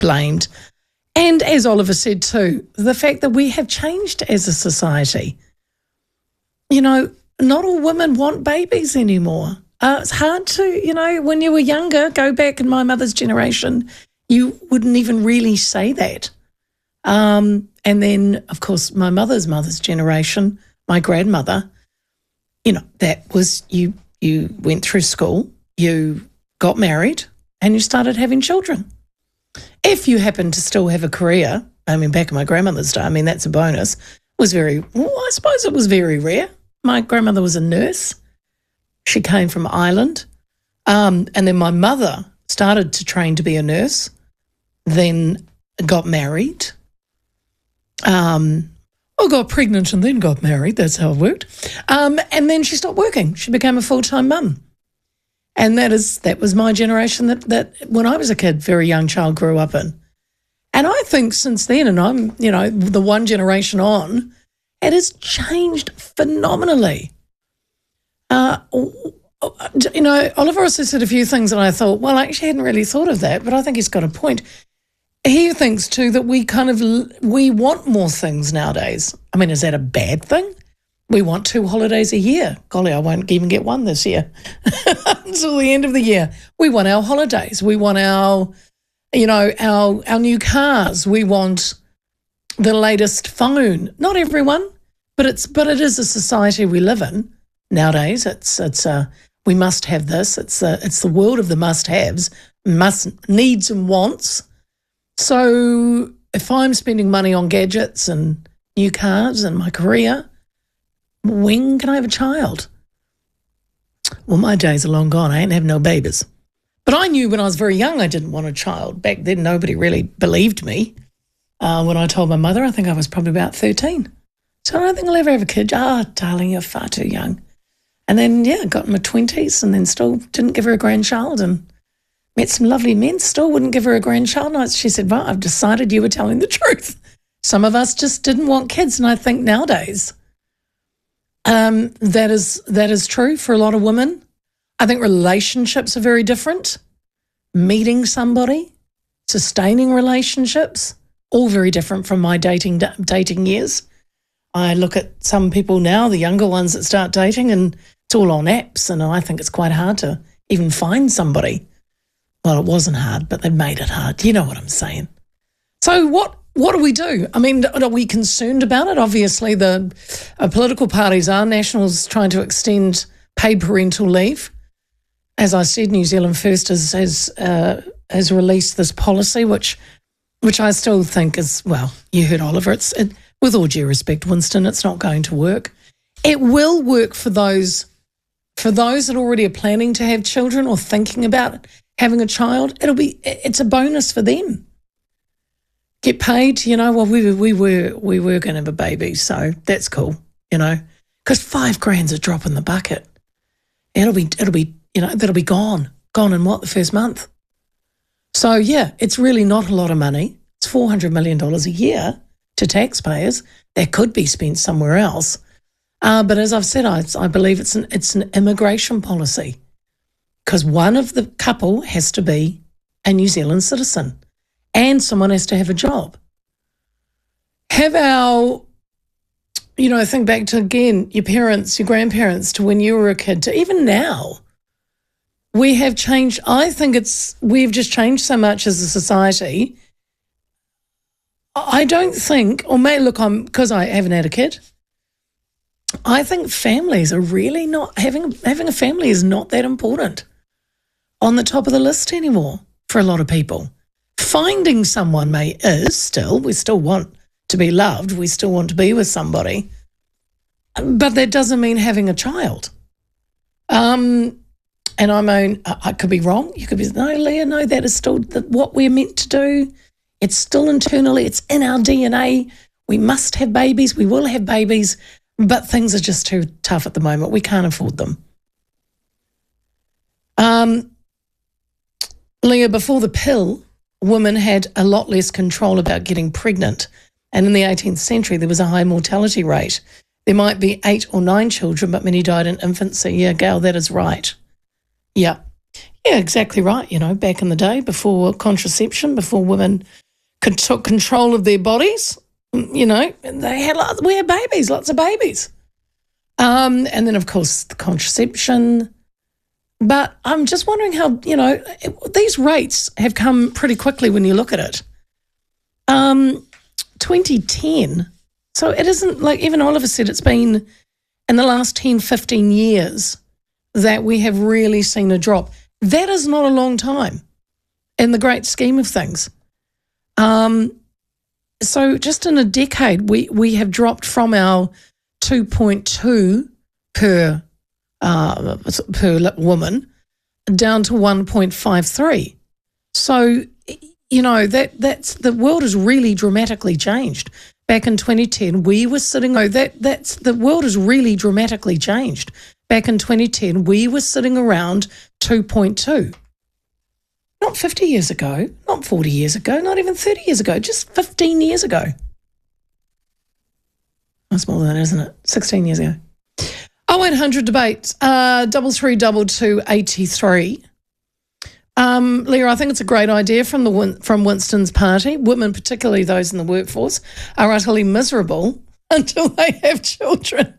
blamed. And as Oliver said too, the fact that we have changed as a society. You know, not all women want babies anymore. It's hard to, when you were younger, go back in my mother's generation, you wouldn't even really say that. And then, of course, my mother's generation, my grandmother, that was you went through school, you got married, and you started having children. If you happen to still have a career, back in my grandmother's day, that's a bonus, I suppose it was very rare. My grandmother was a nurse. She came from Ireland. And then my mother started to train to be a nurse, then got married. Got pregnant and then got married. That's how it worked. And then she stopped working. She became a full-time mum. And that was my generation that when I was a kid, very young child, grew up in. And I think since then, and I'm, the one generation on, it has changed phenomenally. Oliver also said a few things and I thought, well, I actually hadn't really thought of that, but I think he's got a point. He thinks too that we want more things nowadays. Is that a bad thing? We want 2 holidays a year. Golly, I won't even get one this year until the end of the year. We want our holidays. We want our new cars. We want the latest phone. Not everyone, but it is a society we live in nowadays. It's we must have this. It's the world of the must-haves, needs and wants. So if I'm spending money on gadgets and new cars and my career, when can I have a child? Well, my days are long gone. I ain't have no babies. But I knew when I was very young I didn't want a child. Back then, nobody really believed me. When I told my mother, I think I was probably about 13. So I don't think I'll ever have a kid. Darling, you're far too young. And then, got in my 20s and then still didn't give her a grandchild and met some lovely men, still wouldn't give her a grandchild. And she said, well, I've decided you were telling the truth. Some of us just didn't want kids. And I think nowadays that is true for a lot of women. I think relationships are very different. Meeting somebody, sustaining relationships, all very different from my dating years. I look at some people now, the younger ones that start dating, and it's all on apps, and I think it's quite hard to even find somebody. Well, it wasn't hard, but they made it hard. You know what I'm saying. So what do we do? Are we concerned about it? Obviously, the political parties are. Nationals trying to extend paid parental leave. As I said, New Zealand First has released this policy, which I still think is, well, you heard Oliver, with all due respect, Winston, it's not going to work. It will work for those that already are planning to have children or thinking about having a child. It's a bonus for them. Get paid, well, we were going to have a baby, so that's cool, because $5,000's a drop in the bucket. It'll be that'll be gone in the first month. So it's really not a lot of money. It's $400 million a year to taxpayers that could be spent somewhere else. But as I've said, I believe it's an immigration policy, because one of the couple has to be a New Zealand citizen and someone has to have a job. Think back to, again, your parents, your grandparents, to when you were a kid, to even now. We have changed. I think we've just changed so much as a society. I don't think, because I haven't had a kid, I think families are really not, having a family is not that important on the top of the list anymore for a lot of people. Finding someone is still, we still want to be loved, we still want to be with somebody, but that doesn't mean having a child. And I could be wrong. You could be, no, Leah, no, that is still what we're meant to do. It's still internally, it's in our DNA. We must have babies, we will have babies, but things are just too tough at the moment. We can't afford them. Leah, before the pill, women had a lot less control about getting pregnant. And in the 18th century, there was a high mortality rate. There might be 8 or 9 children, but many died in infancy. Yeah, Gail, that is right. Yeah. Yeah, exactly right. Back in the day, before contraception, before women took control of their bodies, we had babies, lots of babies. And then, of course, the contraception. But I'm just wondering how, these rates have come pretty quickly when you look at it. 2010. So it isn't like, even Oliver said, it's been in the last 10, 15 years that we have really seen a drop. That is not a long time in the great scheme of things. So just in a decade, we have dropped from our 2.2 per woman down to 1.53. So, that's the world has really dramatically changed. Back in 2010, we were sitting. The world has really dramatically changed. Back in 2010, we were sitting around 2.2. Not 50 years ago, not 40 years ago, not even 30 years ago, just 15 years ago. That's more than that, isn't it? 16 years ago. 0800 debate, 332283. Leah, I think it's a great idea from Winston's party. Women, particularly those in the workforce, are utterly miserable until they have children.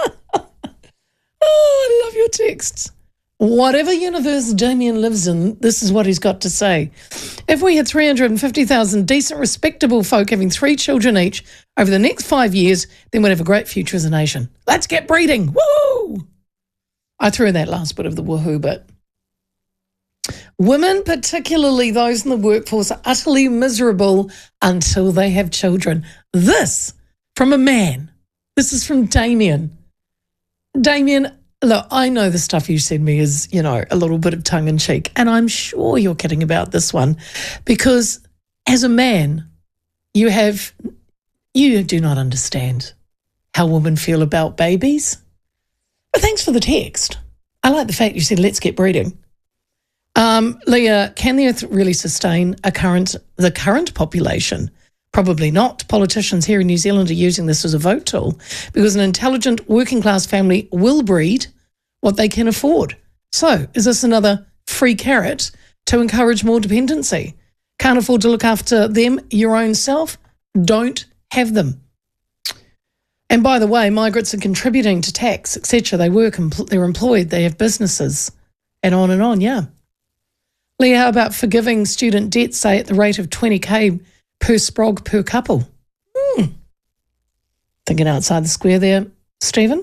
I love your texts. Whatever universe Damien lives in, this is what he's got to say. If we had 350,000 decent, respectable folk having 3 children each over the next 5 years, then we'd have a great future as a nation. Let's get breeding. Woo! I threw in that last bit of the woohoo bit. Women, particularly those in the workforce, are utterly miserable until they have children. This from a man. This is from Damien. Damien, look, I know the stuff you send me is, a little bit of tongue-in-cheek, and I'm sure you're kidding about this one because as a man, you do not understand how women feel about babies. But thanks for the text. I like the fact you said, let's get breeding. Leah, can the earth really sustain the current population? Probably not. Politicians here in New Zealand are using this as a vote tool because an intelligent working class family will breed what they can afford. So is this another free carrot to encourage more dependency? Can't afford to look after them, your own self? Don't have them. And by the way, migrants are contributing to tax, etc. They work, they're employed, they have businesses, and on, yeah. Leah, how about forgiving student debt, say, at the rate of 20K per sprog per couple? Thinking outside the square there, Stephen.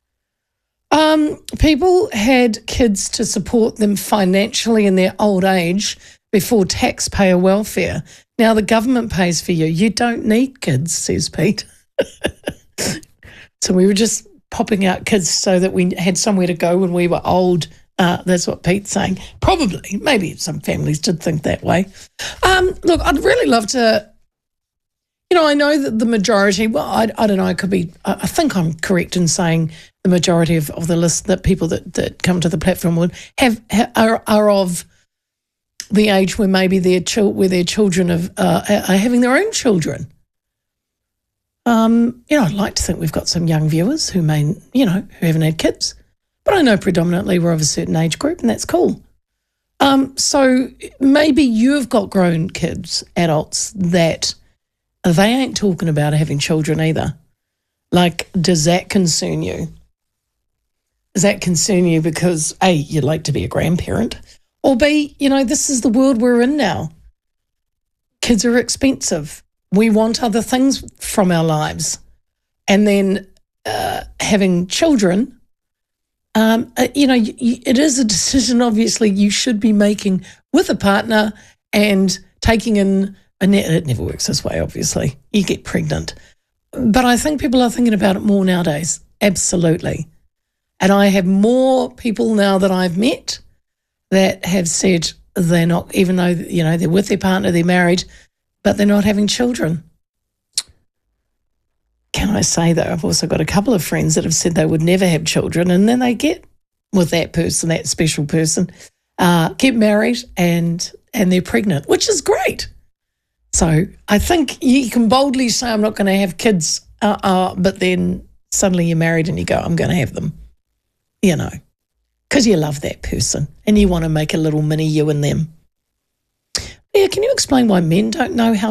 People had kids to support them financially in their old age before taxpayer welfare. Now the government pays for you. You don't need kids, says Pete. So we were just popping out kids so that we had somewhere to go when we were old. That's what Pete's saying. Probably. Maybe some families did think that way. Look, I'd really love to, I know that the majority, well, I don't know, I think I'm correct in saying the majority of the list that people that come to the platform would are of the age where maybe their children are having their own children. I'd like to think we've got some young viewers who who haven't had kids. But I know predominantly we're of a certain age group, and that's cool. So maybe you've got grown kids, adults, that they ain't talking about having children either. Like, does that concern you? Does that concern you because, A, you'd like to be a grandparent, or B, this is the world we're in now. Kids are expensive. We want other things from our lives. And then having children... it is a decision, obviously, you should be making with a partner and taking in it never works this way, obviously. You get pregnant. But I think people are thinking about it more nowadays. Absolutely. And I have more people now that I've met that have said they're not, even though, they're with their partner, they're married, but they're not having children. Can I say, though, I've also got a couple of friends that have said they would never have children, and then they get with that person, that special person, get married and they're pregnant, which is great. So I think you can boldly say, I'm not going to have kids, but then suddenly you're married and you go, I'm going to have them, because you love that person and you want to make a little mini you and them. Yeah, can you explain why men don't know how